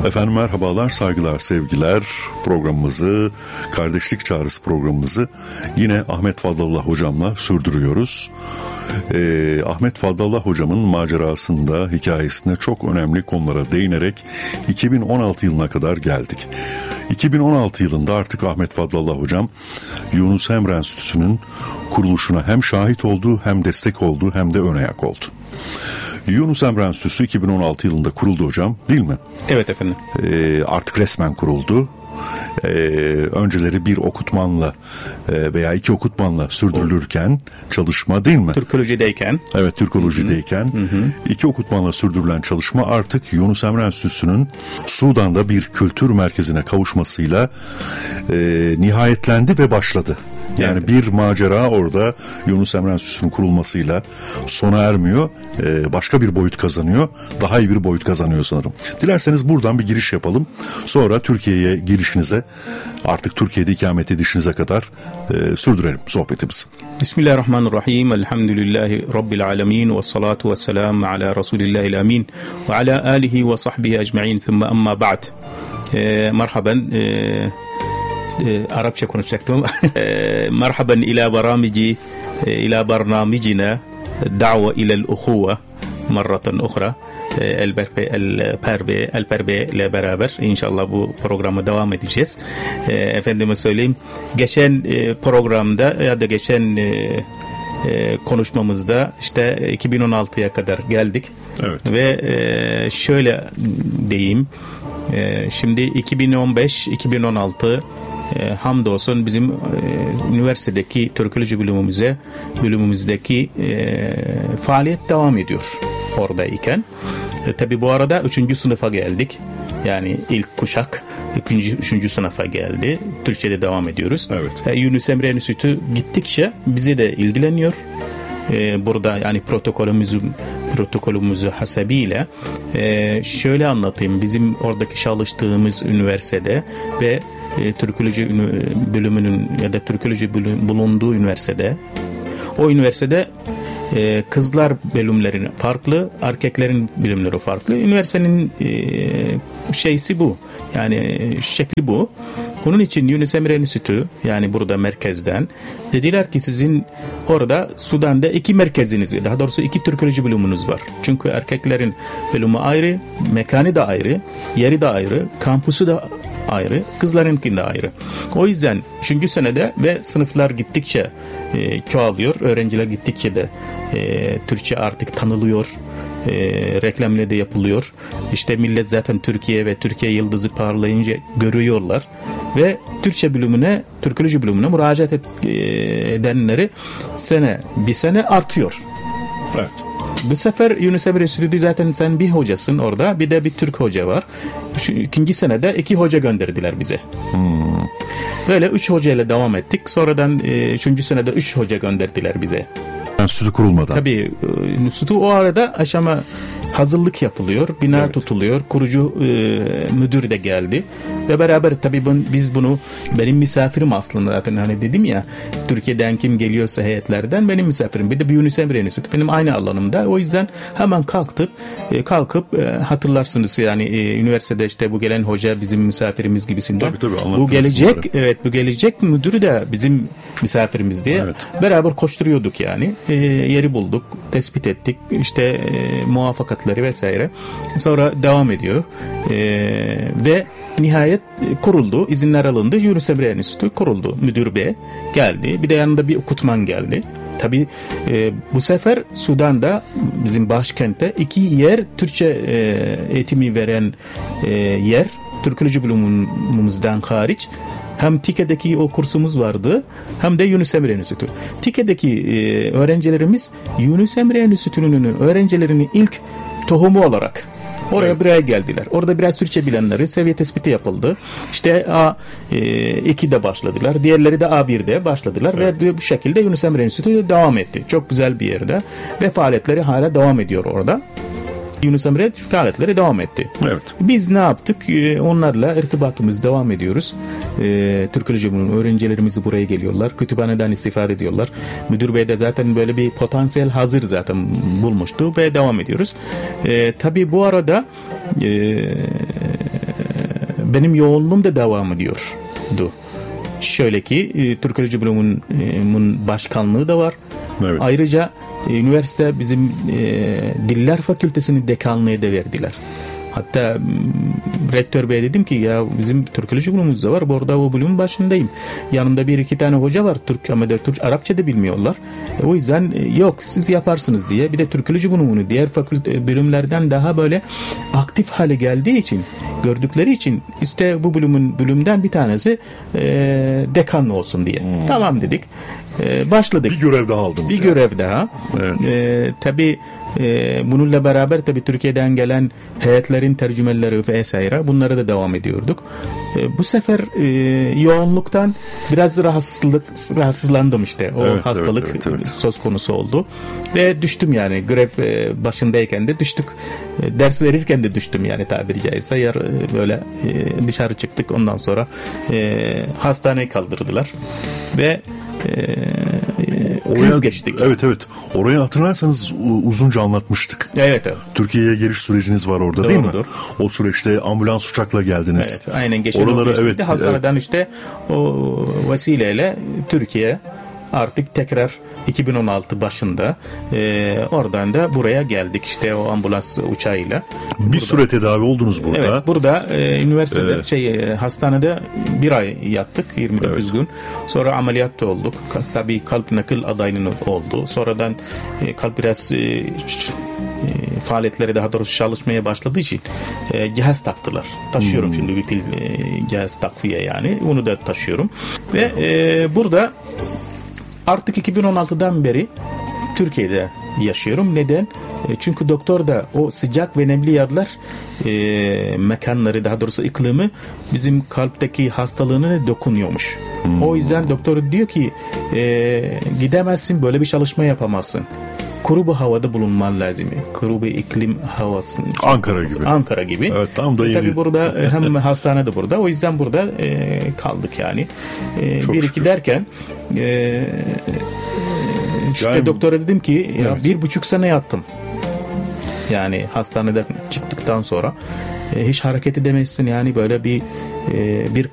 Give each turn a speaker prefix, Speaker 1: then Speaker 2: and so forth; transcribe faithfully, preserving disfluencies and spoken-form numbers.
Speaker 1: Efendim merhabalar, saygılar, sevgiler. Programımızı, Kardeşlik Çağrısı programımızı yine Ahmet Fadlallah hocamla sürdürüyoruz. Ee, Ahmet Fadlallah hocamın macerasında, hikayesinde çok önemli konulara değinerek iki bin on altı yılına kadar geldik. iki bin on altı yılında artık Ahmet Fadlallah hocam Yunus Emre Enstitüsü'nün kuruluşuna hem şahit oldu, hem destek oldu, hem de ön ayak oldu. Yunus Emre Enstitüsü iki bin on altı yılında kuruldu hocam, değil mi?
Speaker 2: Evet efendim.
Speaker 1: Ee, artık resmen kuruldu. Ee, önceleri bir okutmanla e, veya iki okutmanla sürdürülürken çalışma, değil mi?
Speaker 2: Türkolojideyken.
Speaker 1: Evet, Türkolojideyken hı hı. iki okutmanla sürdürülen çalışma artık Yunus Emre Enstitüsü'nün Sudan'da bir kültür merkezine kavuşmasıyla e, nihayetlendi ve başladı. Yani evet. Bir macera orada Yunus Emre Enstitüsü'nün kurulmasıyla sona ermiyor. Ee, başka bir boyut kazanıyor. Daha iyi bir boyut kazanıyor sanırım. Dilerseniz buradan bir giriş yapalım. Sonra Türkiye'ye girişinize, artık Türkiye'de ikamet edişinize kadar e, sürdürelim sohbetimizi.
Speaker 2: Bismillahirrahmanirrahim. Elhamdülillahi Rabbil alemin. Ve salatu ve selamu ala Resulillahil amin. Ve ala alihi ve sahbihi ecma'in. Thumma amma ba'd. E, merhaben. E, E, Arapça konuşacaktım. e, merhaben ila baramici e, ila barnamicina da've ila'l uhuve marratan ukhra el perbe el perbe el perbe ile beraber inşallah bu programa devam edeceğiz. E, efendime söyleyeyim, geçen e, programda ya da geçen e, e, konuşmamızda işte iki bin on altıya kadar geldik.
Speaker 1: Evet.
Speaker 2: Ve e, şöyle diyeyim, e, şimdi iki bin on beş iki bin on altı E, hamdolsun bizim e, üniversitedeki Türkoloji bölümümüze bölümümüzdeki e, faaliyet devam ediyor oradayken. E, tabi bu arada üçüncü sınıfa geldik. Yani ilk kuşak ikinci, üçüncü sınıfa geldi. Türkçe'de devam ediyoruz.
Speaker 1: Evet.
Speaker 2: E, Yunus Emre Enstitüsü gittikçe bizi de ilgileniyor. E, burada yani protokolümüzü protokolümüzü hasebiyle e, şöyle anlatayım. Bizim oradaki çalıştığımız üniversitede ve e, Türkoloji bölümünün ya da Türkoloji bölüm, bulunduğu üniversitede, o üniversitede e, kızlar bölümlerin farklı, erkeklerin bölümleri farklı. Üniversitenin e, şeysi bu. Yani e, şekli bu. Bunun için Yunus Emre Enstitüsü, yani burada merkezden dediler ki sizin orada Sudan'da iki merkeziniz var. Daha doğrusu iki Türkoloji bölümünüz var. Çünkü erkeklerin bölümü ayrı, mekanı da ayrı, yeri de ayrı, kampüsü de ayrı, kızlarınki de ayrı. O yüzden üçüncü senede ve sınıflar gittikçe e, çoğalıyor. Öğrenciler gittikçe de e, Türkçe artık tanılıyor. E, reklamla da yapılıyor. İşte millet zaten Türkiye ve Türkiye yıldızı parlayınca görüyorlar ve Türkçe bölümüne, Türkoloji bölümüne müracaat et, e, edenleri sene bir sene artıyor.
Speaker 1: Evet.
Speaker 2: Bu sefer Yunus Emre Enstitüsü zaten sen bir hocasın orada, bir de bir Türk hoca var. Şu ikinci senede iki hoca gönderdiler bize.
Speaker 1: Hmm.
Speaker 2: Böyle üç hocayla devam ettik. Sonradan e, üçüncü senede üç hoca gönderdiler bize.
Speaker 1: Enstitü kurulmadan.
Speaker 2: Tabii enstitü o arada aşama hazırlık yapılıyor, bina evet. tutuluyor, kurucu e, müdür de geldi ve beraber tabii ben, biz bunu, benim misafirim aslında zaten, hani dedim ya Türkiye'den kim geliyorsa heyetlerden benim misafirim, bir de bir Yunus Emre Enstitüsü benim aynı alanımda, o yüzden hemen kalktık e, kalkıp e, hatırlarsınız yani e, üniversitede işte bu gelen hoca bizim misafirimiz gibisinden.
Speaker 1: Tabii, tabii,
Speaker 2: bu gelecek bunları. Evet, bu gelecek müdürü de bizim misafirimiz diye evet. beraber koşturuyorduk yani. E, yeri bulduk, tespit ettik, işte e, muvaffakatları vesaire. Sonra devam ediyor e, ve nihayet kuruldu, izinler alındı, Yunus Emre Enstitüsü kuruldu. Müdür bey geldi, bir de yanında bir okutman geldi. Tabii e, bu sefer Sudan'da bizim başkentte iki yer Türkçe e, eğitimi veren e, yer, Türkoloji bölümümüzden hariç. Hem Tike'deki o kursumuz vardı, hem de Yunus Emre Enstitüsü. Tike'deki e, öğrencilerimiz Yunus Emre Enstitüsü'nün öğrencilerinin ilk tohumu olarak oraya evet. buraya geldiler. Orada biraz Türkçe bilenleri seviye tespiti yapıldı. İşte A iki'de başladılar. Diğerleri de A bir'de başladılar evet. ve bu şekilde Yunus Emre Enstitüsü devam etti. Çok güzel bir yerde ve faaliyetleri hala devam ediyor orada. Yunus Emre faaliyetleri devam etti.
Speaker 1: Evet.
Speaker 2: Biz ne yaptık? Onlarla irtibatımız devam ediyoruz. Ee, Türkoloji öğrencilerimiz buraya geliyorlar. Kütüphaneden istifade ediyorlar. Müdür bey de zaten böyle bir potansiyel hazır zaten bulmuştu ve devam ediyoruz. Ee, tabii bu arada e, benim yoğunluğum da devam ediyordu. Şöyle ki e, Türkoloji bölümünün başkanlığı da var.
Speaker 1: Evet.
Speaker 2: Ayrıca e, üniversite bizim e, Diller Fakültesini dekanlığı da verdiler. Hatta rektör bey dedim ki ya bizim Türkoloji bölümümüz de var. Bu arada o bölümün başındayım. Yanımda bir iki tane hoca var. Türk ama da Türk Arapça da bilmiyorlar. E, o yüzden e, yok siz yaparsınız diye. Bir de Türkoloji bölümünü diğer fakülte bölümlerden daha böyle aktif hale geldiği için gördükleri için işte bu bölümün bölümden bir tanesi e, dekan olsun diye. Hmm. Tamam dedik. E, başladık.
Speaker 1: Bir görev daha aldınız.
Speaker 2: Bir
Speaker 1: yani.
Speaker 2: görev daha. Evet. E, tabii e, bununla beraber tabii Türkiye'den gelen heyetlerin tercümeleri vesaire bunlara da devam ediyorduk. E, bu sefer e, yoğunluktan biraz rahatsızlık rahatsızlandım işte. O
Speaker 1: evet,
Speaker 2: hastalık
Speaker 1: evet, evet, evet.
Speaker 2: söz konusu oldu. Ve düştüm yani grev e, başındayken de düştük. E, ders verirken de düştüm yani tabiri caizse. Yer e, böyle e, dışarı çıktık. Ondan sonra e, hastaneye kaldırdılar. Ve Ee,
Speaker 1: Oraya,
Speaker 2: kriz geçtik.
Speaker 1: Evet evet. Orayı hatırlarsanız uzunca anlatmıştık.
Speaker 2: Evet evet.
Speaker 1: Türkiye'ye geliş süreciniz var orada. Doğrudur. Değil mi? O süreçte ambulans uçakla geldiniz.
Speaker 2: Evet. Aynen geçen Oraları, evet, hastaneden evet. işte o vesileyle Türkiye artık tekrar iki bin on altı başında e, oradan da buraya geldik işte o ambulans uçağıyla.
Speaker 1: Bir burada, süre tedavi oldunuz burada.
Speaker 2: Evet burada e, üniversitede evet. şey e, hastanede bir ay yattık yirmi dokuz evet. gün. Sonra ameliyatta olduk. Tabii kalp nakil adayının oldu. Sonradan e, kalp biraz e, e, faaliyetleri daha doğrusu çalışmaya başladığı için e, cihaz taktılar. Taşıyorum hmm. şimdi bir pil e, cihaz takviye yani. Onu da taşıyorum. Ve e, burada artık iki bin on altıdan beri Türkiye'de yaşıyorum. Neden? Çünkü doktor da o sıcak ve nemli yerler e, mekanları daha doğrusu iklimi bizim kalpteki hastalığına dokunuyormuş. Hmm. O yüzden doktor diyor ki e, gidemezsin böyle bir çalışma yapamazsın. Kuru bir havada bulunman lazım. Kuru bir iklim havası.
Speaker 1: Ankara gibi.
Speaker 2: Ankara gibi.
Speaker 1: Evet, tam da
Speaker 2: e,
Speaker 1: yeni.
Speaker 2: Tabii burada hem hastane de burada. O yüzden burada e, kaldık yani. E, bir şükür. iki derken e, işte yani, doktora dedim ki ya evet. bir buçuk sene yattım. Yani hastaneden çıktıktan sonra e, hiç hareket edemezsin yani böyle bir e, bir